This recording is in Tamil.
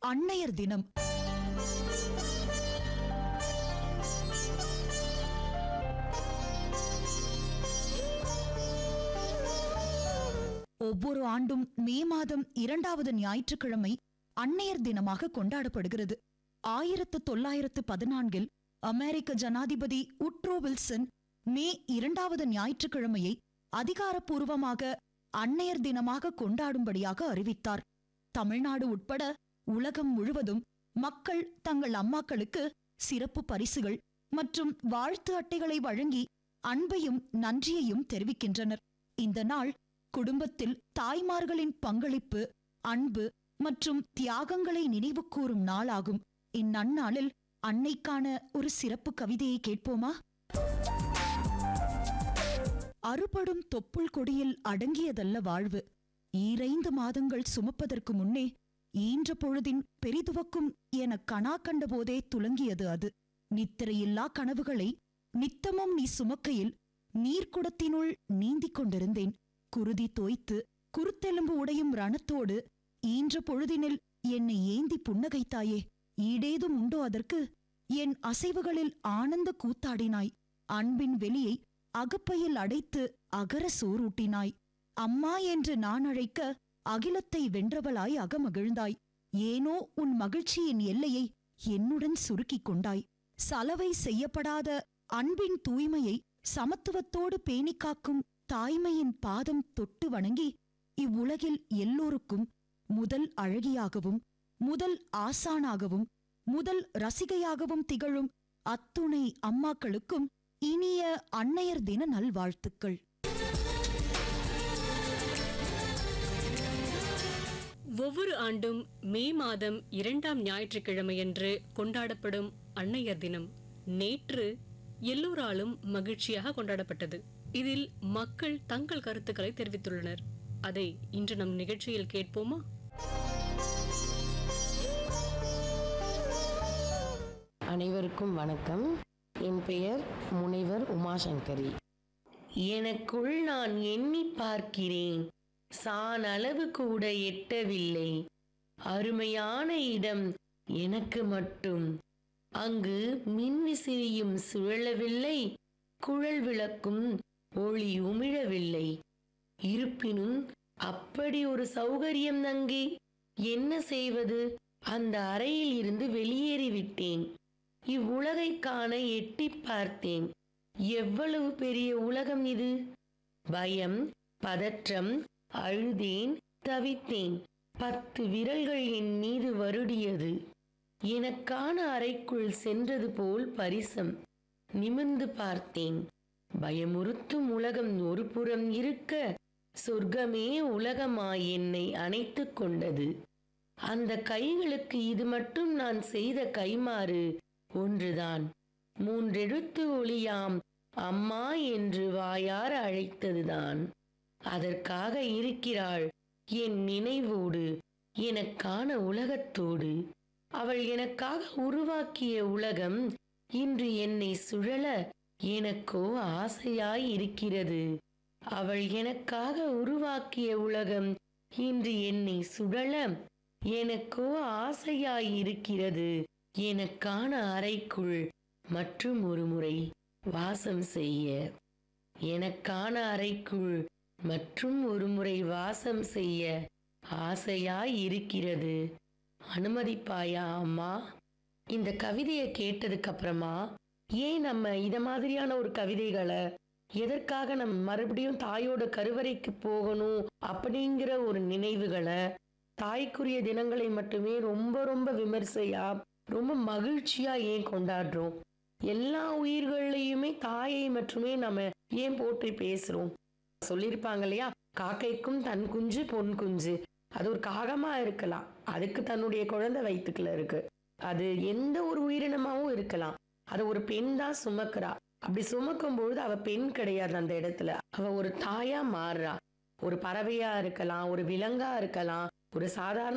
அன்னையர் தினம். ஒவ்வொரு ஆண்டும் மே மாதம் 2வது ஞாயிற்றுக்கிழமை அன்னையர் தினமாக கொண்டாடப்படுகிறது. 1914 அமெரிக்க ஜனாதிபதி உட்ரோ வில்சன் மே 2வது ஞாயிற்றுக்கிழமையை அதிகாரப்பூர்வமாக அன்னையர் தினமாக கொண்டாடும்படியாக அறிவித்தார். தமிழ்நாடு உட்பட உலகம் முழுவதும் மக்கள் தங்கள் அம்மாக்களுக்கு சிறப்பு பரிசுகள் மற்றும் வாழ்த்து அட்டைகளை வழங்கி அன்பையும் நன்றியையும் தெரிவிக்கின்றனர். இந்த நாள் குடும்பத்தில் தாய்மார்களின் பங்களிப்பு, அன்பு மற்றும் தியாகங்களை நினைவு கூறும் நாளாகும். இந்நன்னாளில் அன்னைக்கான ஒரு சிறப்பு கவிதையை கேட்போமா? அறுபடும் தொப்புள் கொடியில் அடங்கியதல்ல வாழ்வு, ஈரைந்து மாதங்கள் சுமப்பதற்கு முன்னே ஈன்ற பொழுதின் பெரிதுவக்கும் என கனா கண்டபோதே துலங்கியது அது. நித்திரையில்லா கனவுகளை நித்தமும் நீ சுமக்கையில் நீர்க்குடத்தினுள் நீந்திக் கொண்டிருந்தேன். குருதி தோய்த்து குருத்தெலும்பு உடையும் ரணத்தோடு ஈன்ற பொழுதினில் என்னை ஏந்தி புன்னகைத்தாயே. ஈடேதும் உண்டோ அதற்கு? என் அசைவுகளில் ஆனந்த கூத்தாடினாய். அன்பின் வெளியை அகப்பையில் அடைத்து அகர சோறூட்டினாய். அம்மா என்று நான் அழைக்க அகிலத்தை வென்றவளாய் அகமகிழ்ந்தாய். ஏனோ உன் மகிழ்ச்சியின் எல்லையை என்னுடன் சுருக்கிக் கொண்டாய். சலவை செய்யப்படாத அன்பின் தூய்மையை சமத்துவத்தோடு பேணிக்காக்கும் தாய்மையின் பாதம் தொட்டு வணங்கி இவ்வுலகில் எல்லோருக்கும் முதல் அழகியாகவும் முதல் ஆசானாகவும் முதல் ரசிகையாகவும் திகழும் அத்துணை அம்மாக்களுக்கும் இனிய அன்னையர் தின நல்வாழ்த்துக்கள். ஒவ்வொரு ஆண்டும் மே மாதம் 2ஆம் ஞாயிற்றுக்கிழமையன்று கொண்டாடப்படும் அன்னையர் தினம் நேற்று எல்லோராலும் மகிழ்ச்சியாக கொண்டாடப்பட்டது. இதில் மக்கள் தங்கள் கருத்துக்களை தெரிவித்துள்ளனர். அதை இன்று நம் நிகழ்ச்சியில் கேட்போமா? அனைவருக்கும் வணக்கம். என் பெயர் முனைவர் உமாசங்கரி. எனக்குள் நான் எண்ணி பார்க்கிறேன், சான் அளவு கூட எட்டவில்லை. அருமையான இடம் எனக்கு மட்டும். அங்கு மின்விசிறியும் சுழலவில்லை, குழல் விளக்கும் ஒளி உமிழவில்லை. இருப்பினும் அப்படி ஒரு சௌகரியம் அங்கே. என்ன செய்வது? அந்த அறையில் இருந்து வெளியேறிவிட்டேன். இவ்வுலகை காண எட்டி பார்த்தேன். எவ்வளவு பெரிய உலகம் இது! பயம், பதற்றம், அழுதேன், தவித்தேன். 10 விரல்கள் என் மீது வருடியது. எனக்கான அறைக்குள் சென்றது போல் பரிசம். நிமிர்ந்து பார்த்தேன். பயமுறுத்தும் உலகம் ஒரு புறம் இருக்க, சொர்க்கமே உலகமாய் என்னை அணைத்துக் கொண்டது. அந்த கைகளுக்கு இது மட்டும் நான் செய்த கைமாறு ஒன்றுதான். 3 எழுத்து ஒளியாம் அம்மா என்று வாயார அழைத்ததுதான். அதற்காக இருக்கிறாள் என் நினைவோடு, எனக்கான உலகத்தோடு. அவள் எனக்காக உருவாக்கிய உலகம் இன்று என்னை சுழல எனக்கோ ஆசையாய் இருக்கிறது. அவள் எனக்காக உருவாக்கிய உலகம் இன்று என்னை சுழல எனக்கோ ஆசையாய் இருக்கிறது. எனக்கான அறைக்குள் மற்றும் ஒரு முறை வாசம் செய்ய, எனக்கான அறைக்குள் மற்றும் ஒரு முறை வாசம் செய்ய ஆசையாய் இருக்கிறது. அனுமதிப்பாயா அம்மா? இந்த கவிதையை கேட்டதுக்கு அப்புறமா ஏன் நம்ம இத மாதிரியான ஒரு கவிதைகளை, எதற்காக நம்ம மறுபடியும் தாயோட கருவறைக்கு போகணும் அப்படிங்கிற ஒரு நினைவுகளை, தாய்க்குரிய தினங்களை மட்டுமே ரொம்ப ரொம்ப விமர்சையா, ரொம்ப மகிழ்ச்சியா ஏன் கொண்டாடுறோம்? எல்லா உயிர்களையுமே தாயை மட்டுமே நம்ம ஏன் போற்றி பேசுறோம்? சொல்லியிருப்பாங்க இல்லையா, காக்கைக்கும் தன் குஞ்சு பொன் குஞ்சு. அது ஒரு காகமா இருக்கலாம், அதுக்கு தன்னுடைய குழந்தை வயிற்றுக்குள்ள இருக்கு. அது எந்த ஒரு உயிரினமாவும் இருக்கலாம். அது ஒரு பெண் தான் சுமக்கிறா. அப்படி சுமக்கும் பொழுது அவ பெண் கிடையாது, அந்த இடத்துல அவ ஒரு தாயா மாறுறா. ஒரு பறவையா இருக்கலாம், ஒரு விலங்கா இருக்கலாம், ஒரு சாதாரண